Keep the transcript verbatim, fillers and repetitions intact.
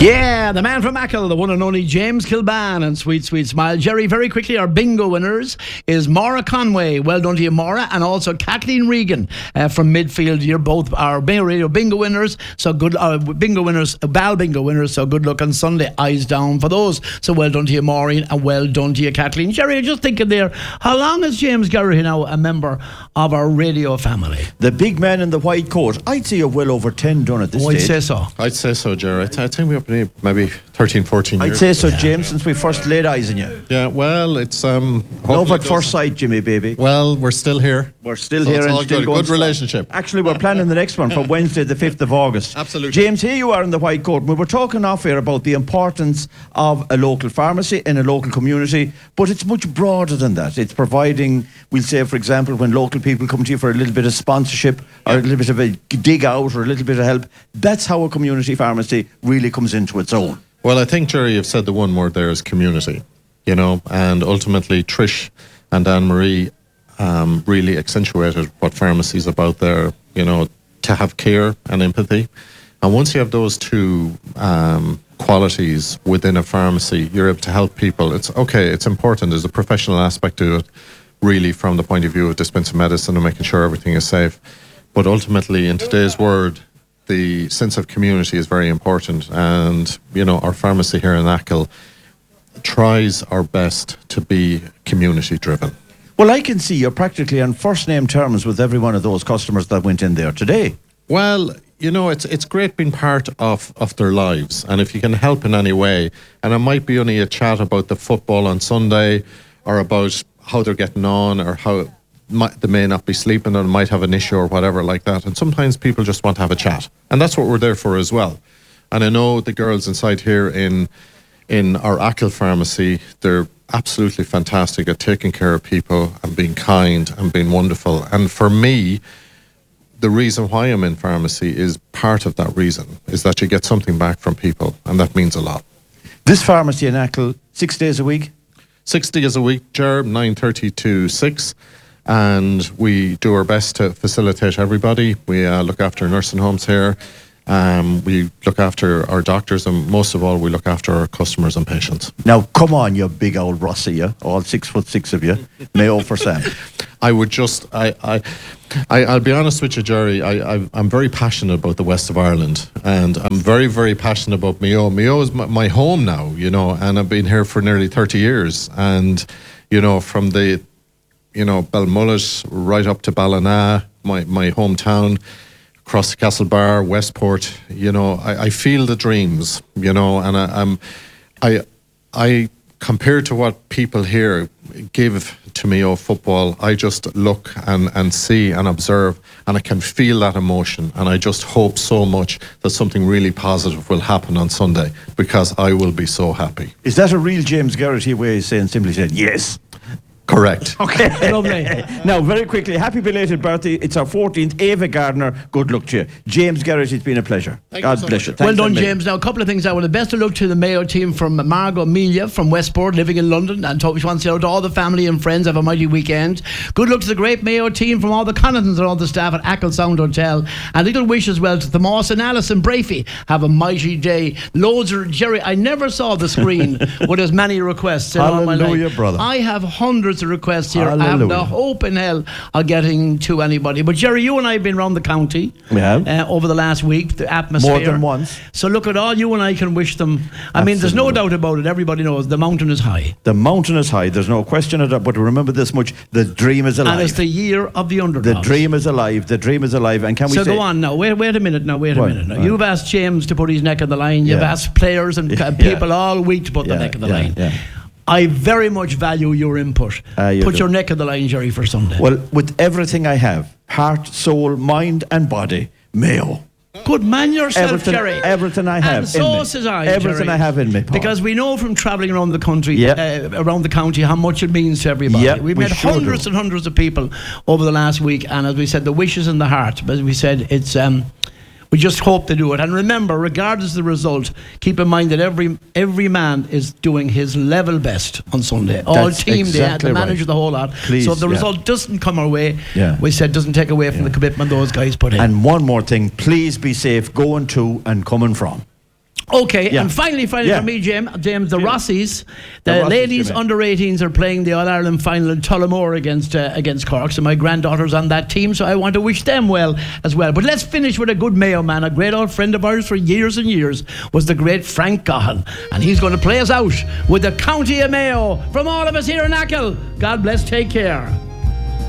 Yeah, the man from Achill, the one and only James Kilban, and Sweet Sweet Smile. Jerry, very quickly, our bingo winners is Maura Conway. Well done to you, Maura, and also Kathleen Regan uh, from midfield. You're both our Bingo Radio bingo winners. So good, uh, bingo winners, uh, Bal bingo winners. So good luck on Sunday. Eyes down for those. So well done to you, Maureen, and well done to you, Kathleen. Jerry, I'm just thinking there, how long is James Garrity now a member of our radio family? The big man in the white coat. I'd say you're well over ten done at this oh, stage. I'd say so. I'd say so, Jerry. I, th- I think we're up to maybe thirteen, fourteen I'd years. say so, yeah. James, since we first laid eyes on you. Yeah, well, it's... um. Love at first sight, Jimmy, baby. Well, we're still here. We're still so here it's and all still good. going Good strong. relationship. Actually, we're planning the next one for Wednesday, the fifth of August. Absolutely. James, here you are in the white coat. We were talking off here about the importance of a local pharmacy in a local community, but it's much broader than that. It's providing, we'll say, for example, when local people come to you for a little bit of sponsorship or a little bit of a dig out or a little bit of help, that's how a community pharmacy really comes into its own. Well, I think, Jerry, you've said the one word there is community, you know, and ultimately Trish and Anne-Marie um, really accentuated what pharmacy is about there, you know, to have care and empathy. And once you have those two um, qualities within a pharmacy, you're able to help people. It's okay, it's important. There's a professional aspect to it, really, from the point of view of dispensing medicine and making sure everything is safe. But ultimately, in today's world, the sense of community is very important. And, you know, our pharmacy here in Achill tries our best to be community driven. Well, I can see you're practically on first name terms with every one of those customers that went in there today. Well, you know, it's it's great being part of, of their lives. And if you can help in any way, and it might be only a chat about the football on Sunday or about how they're getting on or how might, they may not be sleeping or might have an issue or whatever like that. And sometimes people just want to have a chat. And that's what we're there for as well. And I know the girls inside here in in our Achill pharmacy, they're absolutely fantastic at taking care of people and being kind and being wonderful. And for me, the reason why I'm in pharmacy is part of that reason, is that you get something back from people, and that means a lot. This pharmacy in Achill, six days a week? Six days a week, Ger, nine thirty to six. And we do our best to facilitate everybody. We uh, look after nursing homes here. Um, we look after our doctors, and most of all, we look after our customers and patients. Now, come on, you big old Rossi, you, all six foot six of you. Mayo for Sam. I would just, I, I, I, I'll be honest with you, Jerry. I, I, I'm very passionate about the west of Ireland, and I'm very, very passionate about Mayo. Mayo is my, my home now, you know, and I've been here for nearly thirty years. And, you know, from the, you know, Belmullet right up to Ballina, my, my hometown, across the Castlebar, Westport, you know, I, I feel the dreams, you know, and I, I'm, I, I, compared to what people here give to Mayo football, I just look and, and see and observe, and I can feel that emotion, and I just hope so much that something really positive will happen on Sunday, because I will be so happy. Is that a real James Garrity way of saying, simply said, yes? Correct. Okay. Lovely. Now, very quickly, happy belated birthday. It's our fourteenth. Ava Gardner, good luck to you. James Garrett, it's been a pleasure. Thank God you so bless much. you. Well Thanks done, a million. James. Now, a couple of things. I want the best of luck to the Mayo team from Margot Amelia from Westport, living in London, and Toby wants to to all the family and friends. Have a mighty weekend. Good luck to the great Mayo team from all the Connaughtons and all the staff at Achill Sound Hotel. And little wish as well to the Moss and Alison Brafey. Have a mighty day. Loads of Jerry. I never saw the screen with as many requests in all my Hallelujah, life. brother. I have hundreds of requests here. I have Hallelujah. no hope in hell of getting to anybody. But Jerry, you and I have been around the county We have. uh, over the last week. The atmosphere. More than once. So look at all you and I can wish them. I mean, there's no Absolutely. doubt about it. Everybody knows the mountain is high. The mountain is high, there's no question of that, but remember this much, the dream is alive. And it's the year of the underdogs. The dream is alive, the dream is alive, and can we So say... go on now. Wait, wait a minute now. Wait a Right, minute now. right. You've asked James to put his neck on the line. You've Yeah. asked players and Yeah, uh, people yeah. all week to put Yeah, the neck on the yeah, line. yeah. I very much value your input. Ah, you put do. your neck on the line, Jerry, for Sunday. Well, with everything I have, heart, soul, mind and body, Mayo. Good man yourself, Everything- Jerry. everything I have And so in me. says I, Everything Jerry. I have in me, Paul. Because we know from travelling around the country, Yep. uh, around the county, how much it means to everybody. Yep, We've we met sure hundreds do. and hundreds of people over the last week, and as we said, the wish is in the heart. But as we said, it's um, we just hope to do it. And remember, regardless of the result, keep in mind that every every man is doing his level best on Sunday. All That's team, exactly the right. manager, the whole lot. Please, so if the yeah. result doesn't come our way, Yeah. we said doesn't take away from the commitment those guys put in. And one more thing, please be safe going to and coming from. Okay, Yeah. and finally, finally Yeah. for me, James, James the Rossies, the, The Rossies, ladies Jimmy. under eighteens are playing the All Ireland final in Tullamore against uh, against Cork. So my granddaughter's on that team, so I want to wish them well as well. But let's finish with a good Mayo man, a great old friend of ours for years and years, was the great Frank Gahan, and he's going to play us out with the County of Mayo from all of us here in Achill. God bless. Take care.